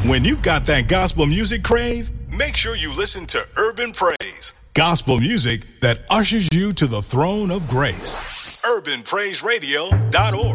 When you've got that gospel music crave, make sure you listen to Urban Praise, gospel music that ushers you to the throne of grace. UrbanPraiseRadio.org